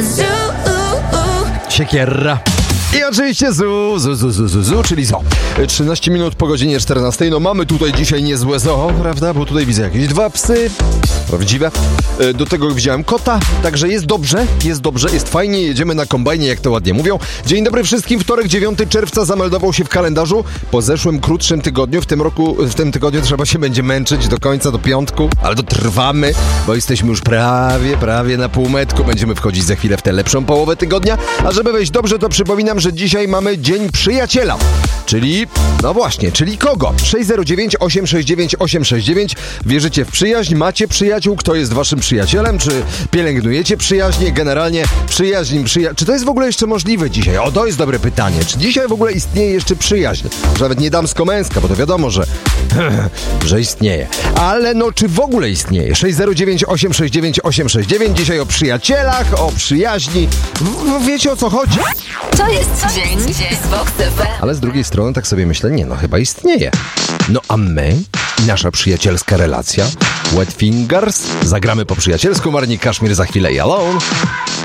Siekiera. I oczywiście zu, czyli zo. 13 minut po godzinie 14. No mamy tutaj dzisiaj niezłe zoo, prawda? Bo tutaj widzę jakieś 2 psy. Prawdziwe. Do tego widziałem kota, także jest dobrze, jest fajnie, jedziemy na kombajnie, jak to ładnie mówią. Dzień dobry wszystkim, wtorek 9 czerwca zameldował się w kalendarzu. Po zeszłym krótszym tygodniu, w tym tygodniu trzeba się będzie męczyć do końca, do piątku, ale dotrwamy, bo jesteśmy już prawie na półmetku. Będziemy wchodzić za chwilę w tę lepszą połowę tygodnia, a żeby wejść dobrze, to przypominam, że dzisiaj mamy Dzień Przyjaciela, czyli, no właśnie, czyli kogo? 609 869 869. Wierzycie w przyjaźń? Macie przyjaciół? Kto jest waszym przyjacielem? Czy pielęgnujecie przyjaźnie? Generalnie przyjaźń. Czy to jest w ogóle jeszcze możliwe dzisiaj? O, to jest dobre pytanie. Czy dzisiaj w ogóle istnieje jeszcze przyjaźń? Że nawet nie damsko-męska, bo to wiadomo, że istnieje. Ale no, czy w ogóle istnieje? 609 869 869. Dzisiaj o przyjacielach, o przyjaźni. Wiecie, o co chodzi? To jest dzień z Vox FM. Ale z drugiej strony tak sobie myślę, nie no, chyba istnieje. No a my, nasza przyjacielska relacja, Wet Fingers, zagramy po przyjacielsku, Marnik Kaszmir za chwilę i Alone.